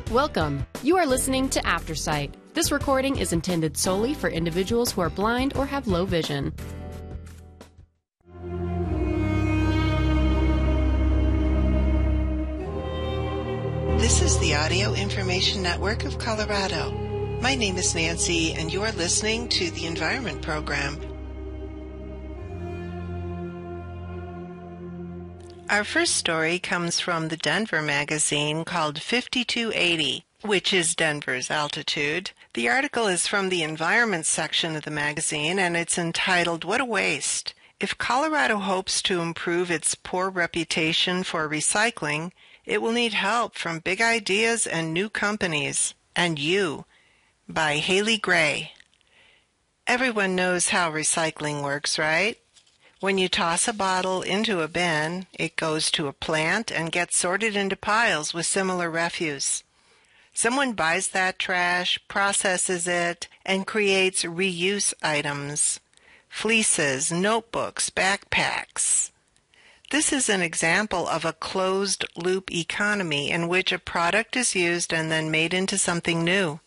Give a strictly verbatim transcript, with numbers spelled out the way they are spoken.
Welcome. You are listening to Aftersight. This recording is intended solely for individuals who are blind or have low vision. This is the Audio Information Network of Colorado. My name is Nancy, and you are listening to the Environment Program. Our first story comes from the Denver magazine called fifty-two eighty, which is Denver's altitude. The article is from the Environment section of the magazine, and it's entitled, "What a Waste." If Colorado hopes to improve its poor reputation for recycling, it will need help from big ideas and new companies. And you, by Haley Gray. Everyone knows how recycling works, right? When you toss a bottle into a bin, it goes to a plant and gets sorted into piles with similar refuse. Someone buys that trash, processes it, and creates reuse items. Fleeces, notebooks, backpacks. This is an example of a closed-loop economy in which a product is used and then made into something new.